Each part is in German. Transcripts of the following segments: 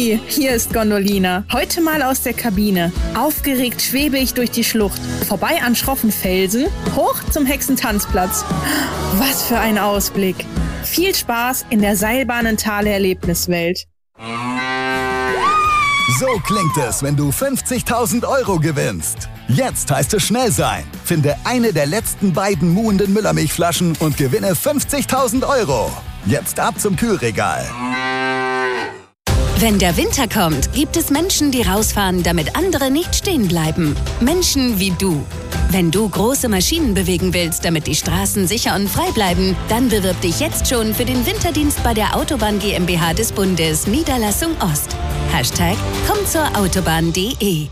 Hui, hier ist Gondolina. Heute mal aus der Kabine. Aufgeregt schwebe ich durch die Schlucht. Vorbei an schroffen Felsen, hoch zum Hexentanzplatz. Was für ein Ausblick. Viel Spaß in der Seilbahnentale-Erlebniswelt. So klingt es, wenn du 50.000 Euro gewinnst. Jetzt heißt es schnell sein. Finde eine der letzten beiden muhenden Müllermilchflaschen und gewinne 50.000 Euro. Jetzt ab zum Kühlregal. Wenn der Winter kommt, gibt es Menschen, die rausfahren, damit andere nicht stehen bleiben. Menschen wie du. Wenn du große Maschinen bewegen willst, damit die Straßen sicher und frei bleiben, dann bewirb dich jetzt schon für den Winterdienst bei der Autobahn GmbH des Bundes, Niederlassung Ost. #KommtZurAutobahn.de.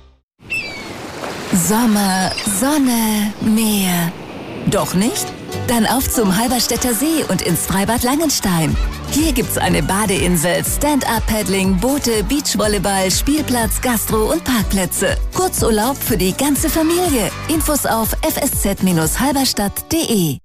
Sommer, Sonne, Meer. Doch nicht? Dann auf zum Halberstädter See und ins Freibad Langenstein. Hier gibt's eine Badeinsel, Stand-Up-Paddling, Boote, Beachvolleyball, Spielplatz, Gastro und Parkplätze. Kurzurlaub für die ganze Familie. Infos auf fsz-halberstadt.de.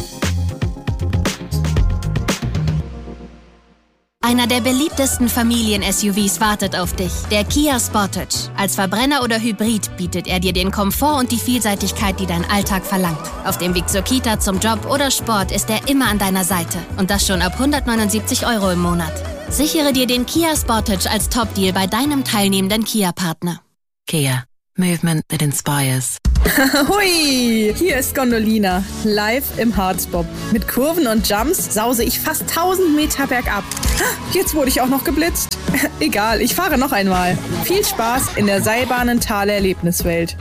Einer der beliebtesten Familien-SUVs wartet auf dich, der Kia Sportage. Als Verbrenner oder Hybrid bietet er dir den Komfort und die Vielseitigkeit, die dein Alltag verlangt. Auf dem Weg zur Kita, zum Job oder Sport ist er immer an deiner Seite. Und das schon ab 179 Euro im Monat. Sichere dir den Kia Sportage als Top-Deal bei deinem teilnehmenden Kia-Partner. Kia. Movement that inspires. Hui, hier ist Gondolina, live im Harzbob. Mit Kurven und Jumps sause ich fast 1000 Meter bergab. Jetzt wurde ich auch noch geblitzt. Egal, ich fahre noch einmal. Viel Spaß in der Seilbahnentale-Erlebniswelt.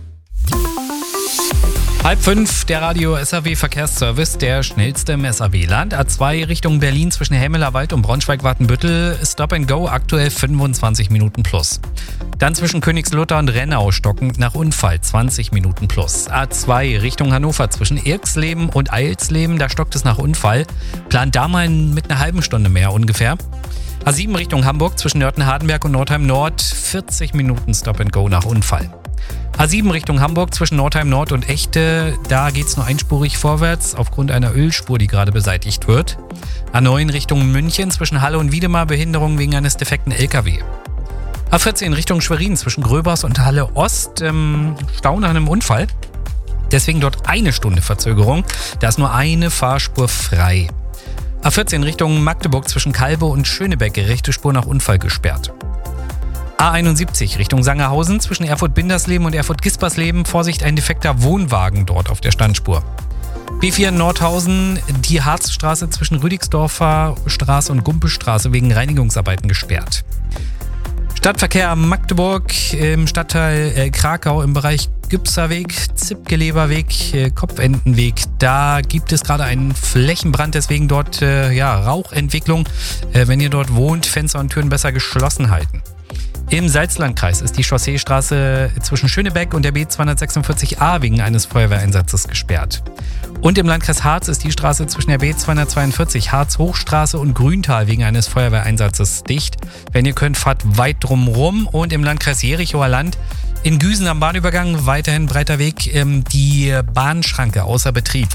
4:30, der Radio SAW Verkehrsservice, der schnellste im SAW-Land. A2 Richtung Berlin zwischen Hemmelerwald und Braunschweig-Wartenbüttel. Stop and Go, aktuell 25 Minuten plus. Dann zwischen Königslutter und Rennau stockend nach Unfall, 20 Minuten plus. A2 Richtung Hannover zwischen Irksleben und Eilsleben, da stockt es nach Unfall. Plant da mal mit einer halben Stunde mehr ungefähr. A7 Richtung Hamburg zwischen Nörten-Hardenberg und Nordheim Nord, 40 Minuten Stop and Go nach Unfall. A7 Richtung Hamburg zwischen Nordheim Nord und Echte, da geht's nur einspurig vorwärts aufgrund einer Ölspur, die gerade beseitigt wird. A9 Richtung München zwischen Halle und Wiedemar, Behinderung wegen eines defekten LKW. A14 Richtung Schwerin zwischen Gröbers und Halle Ost, Stau nach einem Unfall. Deswegen dort eine Stunde Verzögerung, da ist nur eine Fahrspur frei. A14 Richtung Magdeburg zwischen Kalbe und Schönebeck, rechte Spur nach Unfall gesperrt. A71 Richtung Sangerhausen zwischen Erfurt-Bindersleben und Erfurt-Gispersleben. Vorsicht, ein defekter Wohnwagen dort auf der Standspur. B4 Nordhausen, die Harzstraße zwischen Rüdigsdorfer Straße und Gumpelstraße wegen Reinigungsarbeiten gesperrt. Stadtverkehr Magdeburg im Stadtteil Krakau im Bereich Gübserweg, Zipgeleberweg, Kopfendenweg. Da gibt es gerade einen Flächenbrand, deswegen dort Rauchentwicklung. Wenn ihr dort wohnt, Fenster und Türen besser geschlossen halten. Im Salzlandkreis ist die Chausseestraße zwischen Schönebeck und der B246a wegen eines Feuerwehreinsatzes gesperrt. Und im Landkreis Harz ist die Straße zwischen der B242 Harz-Hochstraße und Grüntal wegen eines Feuerwehreinsatzes dicht. Wenn ihr könnt, fahrt weit drumrum. Und im Landkreis Jerichoer Land in Güsen am Bahnübergang weiterhin breiter Weg, die Bahnschranke außer Betrieb.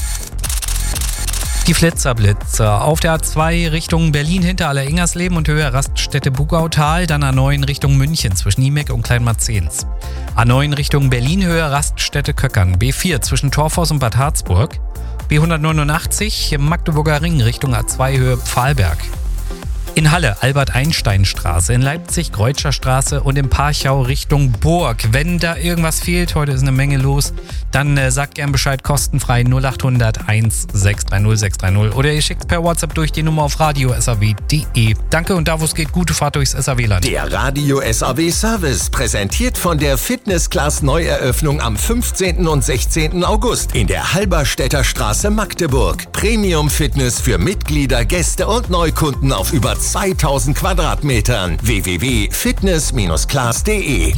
Die Flitzerblitzer. Auf der A2 Richtung Berlin hinter Alleringersleben und Höhe Raststätte Bugautal, dann A9 Richtung München zwischen Niemeck und Kleinmarzens. A9 Richtung Berlin Höhe Raststätte Köckern. B4 zwischen Torfhaus und Bad Harzburg. B189 Magdeburger Ring Richtung A2 Höhe Pfahlberg. In Halle Albert-Einstein-Straße, in Leipzig Greutscher Straße und in Parchau Richtung Burg. Wenn da irgendwas fehlt, heute ist eine Menge los, dann sagt gern Bescheid, kostenfrei 0800 1630 630 oder ihr schickt per WhatsApp durch die Nummer auf radio.saw.de. Danke und da wo es geht, gute Fahrt durchs SAW-Land. Der Radio SAW Service, präsentiert von der Fitness-Class Neueröffnung am 15. und 16. August in der Halberstädter Straße Magdeburg. Premium-Fitness für Mitglieder, Gäste und Neukunden auf über 2000 Quadratmetern. www.fitness-class.de.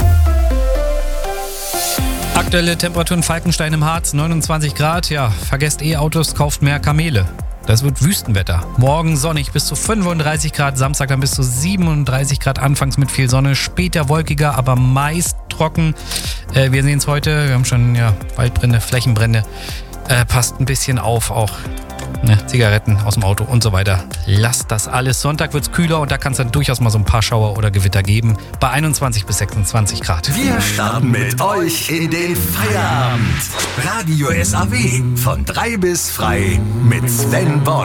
Aktuelle Temperaturen Falkenstein im Harz, 29 Grad. Ja, vergesst E-Autos, kauft mehr Kamele. Das wird Wüstenwetter. Morgen sonnig bis zu 35 Grad, Samstag dann bis zu 37 Grad, anfangs mit viel Sonne, später wolkiger, aber meist trocken. Wir sehen es heute, wir haben schon Waldbrände, Flächenbrände. Passt ein bisschen auf auch. Zigaretten aus dem Auto und so weiter. Lasst das alles. Sonntag wird's kühler und da kann es dann durchaus mal so ein paar Schauer oder Gewitter geben. Bei 21 bis 26 Grad. Wir starten mit euch in den Feierabend. Radio SAW von 3 bis frei mit Sven Born.